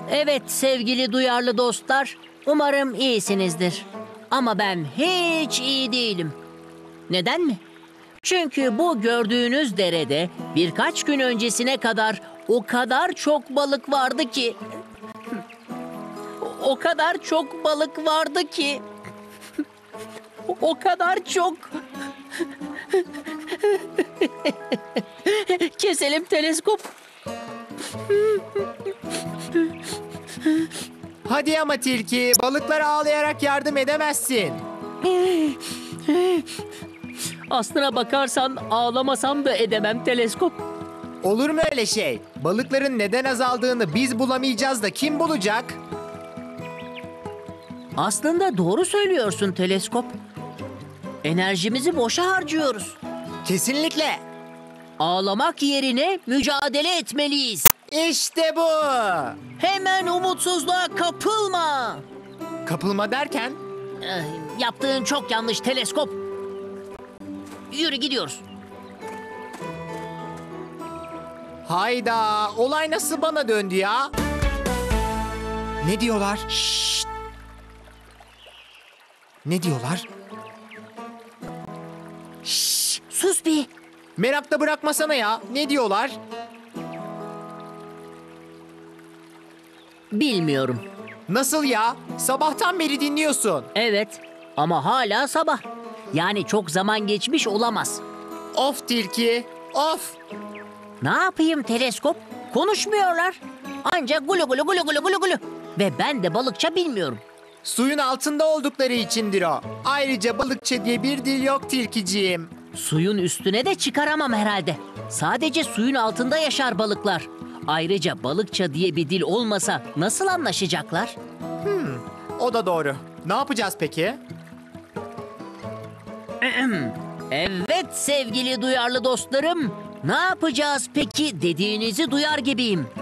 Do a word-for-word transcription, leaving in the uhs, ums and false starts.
Evet sevgili duyarlı dostlar, umarım iyisinizdir. Ama ben hiç iyi değilim. Neden mi? Çünkü bu gördüğünüz derede birkaç gün öncesine kadar o kadar çok balık vardı ki... O kadar çok balık vardı ki... O kadar çok... Keselim teleskop. Hadi ama tilki, balıklara ağlayarak yardım edemezsin. Aslına bakarsan ağlamasam da edemem teleskop. Olur mu öyle şey? Balıkların neden azaldığını biz bulamayacağız da kim bulacak? Aslında doğru söylüyorsun teleskop. Enerjimizi boşa harcıyoruz. Kesinlikle. Ağlamak yerine mücadele etmeliyiz. İşte bu. Hemen umutsuzluğa kapılma. Kapılma derken? Eh, yaptığın çok yanlış teleskop. Yürü gidiyoruz. Hayda, olay nasıl bana döndü ya? Ne diyorlar? Şşt, Ne diyorlar? şşt, sus bir. Merakta bırakmasana ya. Ne diyorlar? Bilmiyorum. Nasıl ya? Sabahtan beri dinliyorsun. Evet ama hala sabah. Yani çok zaman geçmiş olamaz. Of tilki, of. Ne yapayım teleskop? Konuşmuyorlar. Ancak gulu gulu gulu gulu gulu gulu. Ve ben de balıkça bilmiyorum. Suyun altında oldukları içindir o. Ayrıca balıkça diye bir dil yok tilkiciğim. Suyun üstüne de çıkaramam herhalde. Sadece suyun altında yaşar balıklar. Ayrıca balıkça diye bir dil olmasa nasıl anlaşacaklar? O da doğru. Ne yapacağız peki? Evet sevgili duyarlı dostlarım. Ne yapacağız peki dediğinizi duyar gibiyim.